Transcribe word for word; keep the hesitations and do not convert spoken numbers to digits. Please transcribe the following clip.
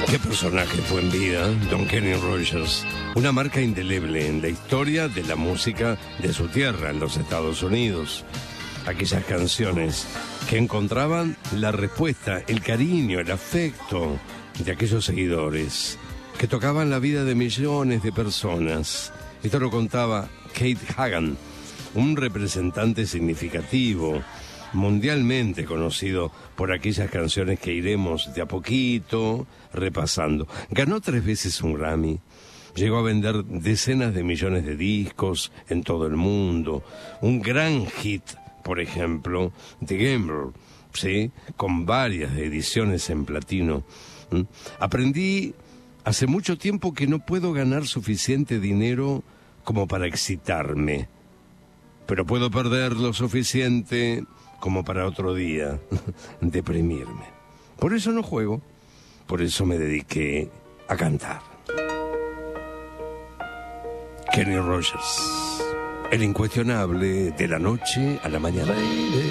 Qué personaje fue en vida, Don Kenny Rogers. Una marca indeleble en la historia de la música de su tierra, en los Estados Unidos. Aquellas canciones que encontraban la respuesta, el cariño, el afecto de aquellos seguidores que tocaban la vida de millones de personas. Esto lo contaba Keith Hagan, un representante significativo, mundialmente conocido por aquellas canciones que iremos de a poquito repasando. Ganó tres veces un Grammy, llegó a vender decenas de millones de discos en todo el mundo. Un gran hit, por ejemplo, The Gambler, ¿sí? Con varias ediciones en platino. ¿Mm? Aprendí hace mucho tiempo que no puedo ganar suficiente dinero como para excitarme, pero puedo perder lo suficiente como para otro día deprimirme. Por eso no juego, por eso me dediqué a cantar. Kenny Rogers, el incuestionable de la noche a la mañana.